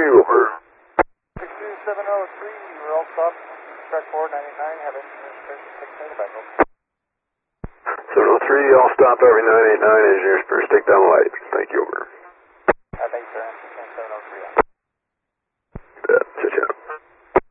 over. 62703, we're all stop. Track 499, have engineers first, 6 data back over. 703, I'll stop every 989, engineers first, take down light. Thank you, over.